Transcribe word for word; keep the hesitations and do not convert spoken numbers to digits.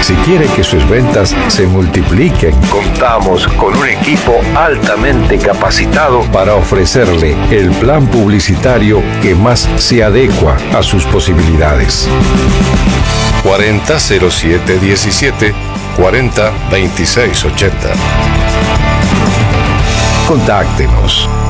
Si quiere que sus ventas se multipliquen, contamos con un equipo altamente capacitado para ofrecerle el plan publicitario que más se adecua a sus posibilidades. cuarenta cero siete diecisiete cuarenta veintiséis ochenta. Contáctenos.